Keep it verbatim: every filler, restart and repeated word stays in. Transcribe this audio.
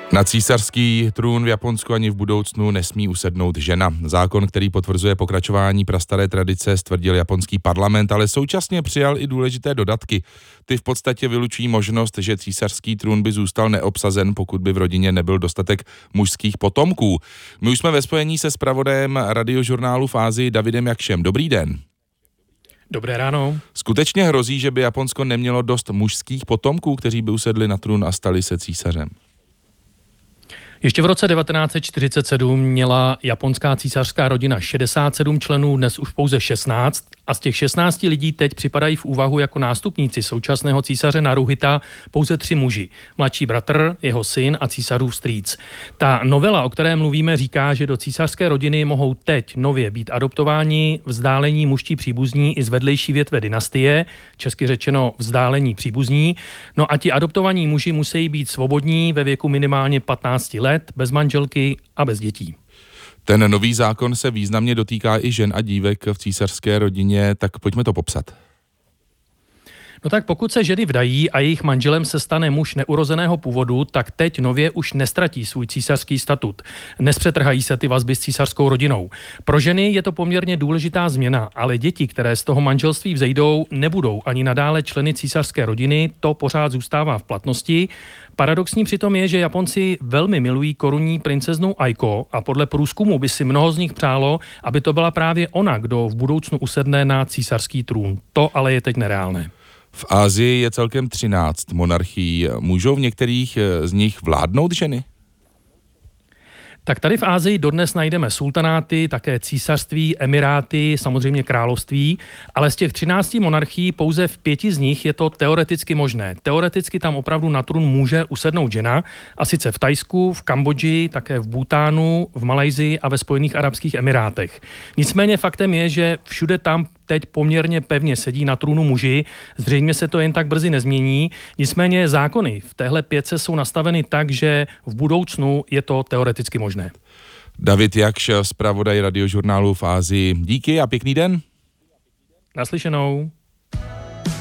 Na císařský trůn v Japonsku ani v budoucnu nesmí usednout žena. Zákon, který potvrzuje pokračování prastaré tradice, stvrdil japonský parlament, ale současně přijal i důležité dodatky. Ty v podstatě vylučují možnost, že císařský trůn by zůstal neobsazen, pokud by v rodině nebyl dostatek mužských potomků. My už jsme ve spojení se zpravodajem radiožurnálu v Ázii Davidem Jakšem. Dobrý den. Dobré ráno. Skutečně hrozí, že by Japonsko nemělo dost mužských potomků, kteří by usedli na trůn a stali se císařem? Ještě v roce devatenáct set čtyřicet sedm měla japonská císařská rodina šedesát sedm členů, dnes už pouze šestnáct a z těch šestnácti lidí teď připadají v úvahu jako nástupníci současného císaře Naruhita pouze tři muži. Mladší bratr, jeho syn a císařův strýc. Ta novela, o které mluvíme, říká, že do císařské rodiny mohou teď nově být adoptováni vzdálení mužští příbuzní i z vedlejší větve dynastie, česky řečeno vzdálení příbuzní. No a ti adoptovaní muži musí být svobodní ve věku minimálně patnáct let, bez manželky a bez dětí. Ten nový zákon se významně dotýká i žen a dívek v císařské rodině, tak pojďme to popsat. No tak pokud se ženy vdají a jejich manželem se stane muž neurozeného původu, tak teď nově už nestratí svůj císařský statut. Nespřetrhají se ty vazby s císařskou rodinou. Pro ženy je to poměrně důležitá změna, ale děti, které z toho manželství vzejdou, nebudou ani nadále členy císařské rodiny, to pořád zůstává v platnosti. Paradoxní přitom je, že Japonci velmi milují korunní princeznu Aiko a podle průzkumu by si mnoho z nich přálo, aby to byla právě ona, kdo v budoucnu usedne na císařský trůn. To ale je teď nereálné. V Asii je celkem třináct monarchií. Můžou v některých z nich vládnout ženy? Tak tady v Asii dodnes najdeme sultanáty, také císařství, emiráty, samozřejmě království, ale z těch třinácti monarchií pouze v pěti z nich je to teoreticky možné. Teoreticky tam opravdu na trůn může usednout žena, a sice v Thajsku, v Kambodži, také v Bhutánu, v Malajsii a ve Spojených arabských emirátech. Nicméně faktem je, že všude tam teď poměrně pevně sedí na trůnu muži, zřejmě se to jen tak brzy nezmění, nicméně zákony v téhle pětce jsou nastaveny tak, že v budoucnu je to teoreticky možné. David Jakš, zpravodaj radiožurnálu v Ázii. Díky a pěkný den. Naslyšenou.